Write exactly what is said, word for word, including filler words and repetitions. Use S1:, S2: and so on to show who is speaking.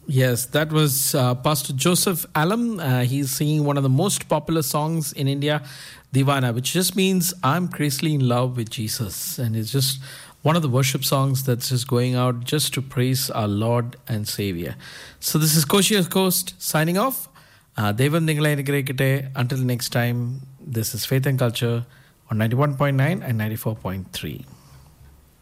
S1: Yes, that was uh, Pastor Joseph Alam. Uh, he's singing one of the most popular songs in India, Divana, which just means I'm crazily in love with Jesus. And it's just one of the worship songs that's just going out just to praise our Lord and Savior. So this is Koshi Coast signing off. Uh, Devam Ningala അനുഗ്രഹിക്കട്ടെ. Until next time, this is Faith and Culture on ninety-one point nine and ninety-four point three.